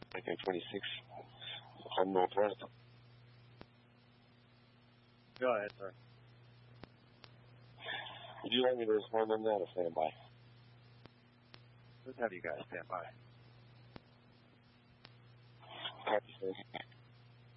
1926 on Northwest. Go ahead, sir. Would you like me to respond on that or stand by? Let's have you guys stand by. Copy, sir.